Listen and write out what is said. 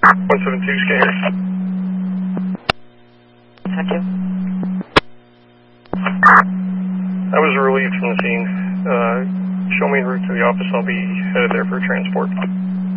172 scanner. 72. I was relieved from the scene. Show me the route to the office. I'll be headed there for transport.